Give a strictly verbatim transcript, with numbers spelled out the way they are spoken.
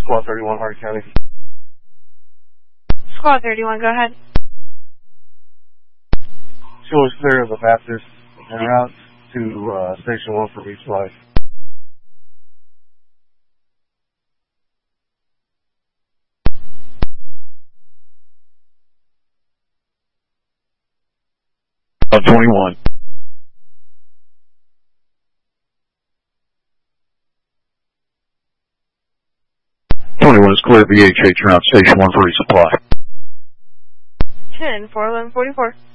Squad thirty-one, Hardin County. Squad thirty-one, go ahead. Show us clear of the Baptist en route to uh, Station one for resupply. Uh, twenty-one. twenty-one is clear, V H H around Station one for resupply. ten, four eleven forty-four.